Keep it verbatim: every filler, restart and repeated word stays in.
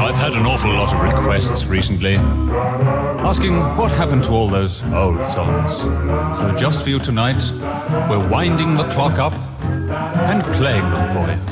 I've had an awful lot of requests recently asking what happened to all those old songs. So just for you tonight, we're winding the clock up and playing them for you.